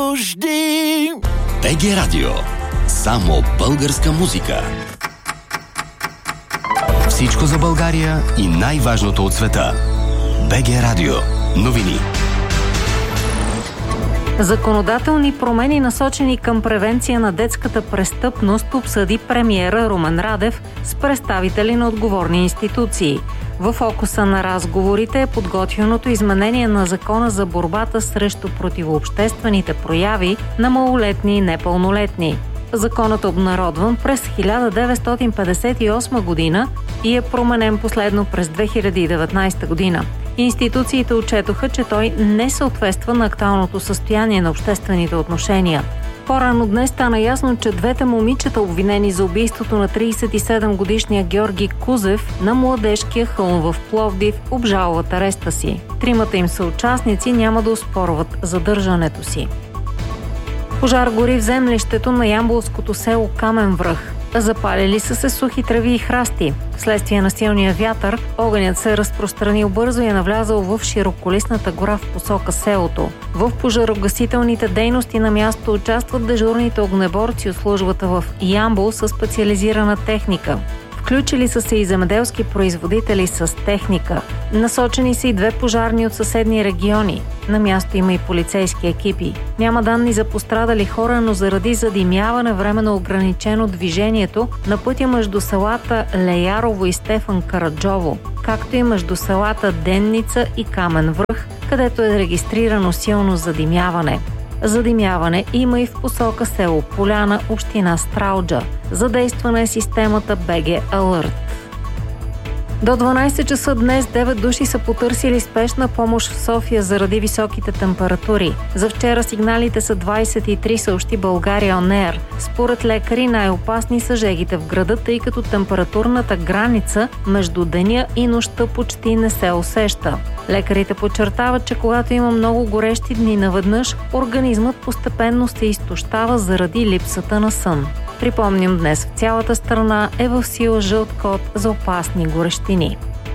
нужди. БГ Радио. Само българска музика. Всичко за България и най-важното от света. БГ Радио. Новини. Законодателни промени, насочени към превенция на детската престъпност, обсъди премиера Румен Радев с представители на отговорни институции. В фокуса на разговорите е подготвеното изменение на Закона за борбата срещу противообществените прояви на малолетни и непълнолетни. Законът е обнародван през 1958 година и е променен последно през 2019 година. Институциите отчетоха, че той не съответства на актуалното състояние на обществените отношения. По-рано днес стана ясно, че двете момичета, обвинени за убийството на 37-годишния Георги Кузев на Младежкия хълм в Пловдив, обжалват ареста си. Тримата им съучастници няма да оспорват задържането си. Пожар гори в землището на ямболското село Камен връх. Запалили са се сухи треви и храсти. Вследствие на силния вятър, огънят се е разпространил бързо и е навлязал в широколистната гора в посока селото. В пожарогасителните дейности на място участват дежурните огнеборци от службата в Ямбол със специализирана техника. Включили са се и земеделски производители с техника. Насочени са и две пожарни от съседни региони. На място има и полицейски екипи. Няма данни за пострадали хора, но заради задимяване временно ограничено движението на пътя между селата Леярово и Стефан Караджово, както и между селата Денница и Камен връх, където е регистрирано силно задимяване. Задимяване има и в посока село Поляна, община Стралджа. Задействана е системата BG Alert. До 12 часа днес 9 души са потърсили спешна помощ в София заради високите температури. За вчера сигналите са 23, съобщи България On Air. Според лекари най-опасни са жегите в града, тъй като температурната граница между деня и нощта почти не се усеща. Лекарите подчертават, че когато има много горещи дни наведнъж, организмът постепенно се изтощава заради липсата на сън. Припомням, днес в цялата страна е в сила жълт код за опасни горещини.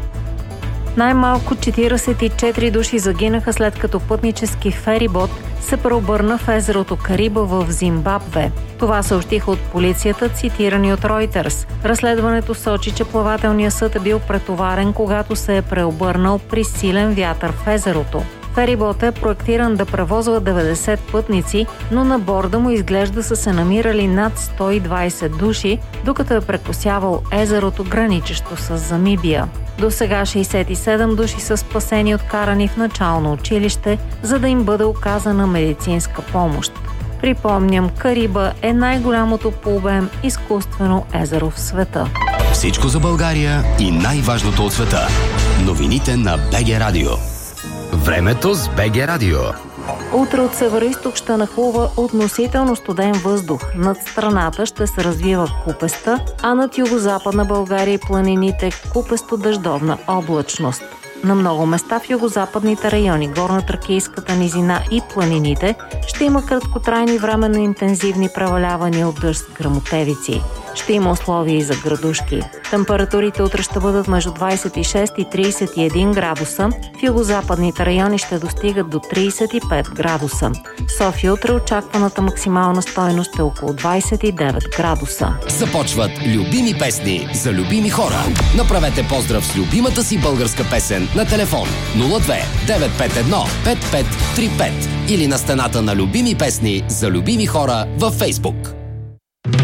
Най-малко 44 души загинаха след като пътнически ферибот се преобърна в езерото Кариба в Зимбабве. Това съобщиха от полицията, цитирани от Reuters. Разследването сочи, че плавателният съд е бил претоварен, когато се е преобърнал при силен вятър в езерото. Ферибот е проектиран да превозва 90 пътници, но на борда му изглежда са се намирали над 120 души, докато е прекосявал езерото, граничещо с Замибия. До сега 67 души са спасени, откарани в начално училище, за да им бъде оказана медицинска помощ. Припомням, Кариба е най-голямото по обем изкуствено езеро в света. Всичко за България и най-важното от света. Новините на БГ Радио. Времето с БГ Радио. Утре от североизток ще нахлува относително студен въздух. Над страната ще се развива купеста, а над югозападна България и планините купесто-дъждовна облачност. На много места в югозападните райони, горно-тракийската низина и планините ще има краткотрайни временно интензивни превалявания от дъжд с гръмотевици. Ще има условия и за градушки. Температурите утре ще бъдат между 26 и 31 градуса. В югозападните райони ще достигат до 35 градуса. В София утре очакваната максимална стойност е около 29 градуса. Започват любими песни за любими хора. Направете поздрав с любимата си българска песен на телефон 02 951 5535 или на стената на любими песни за любими хора във Фейсбук.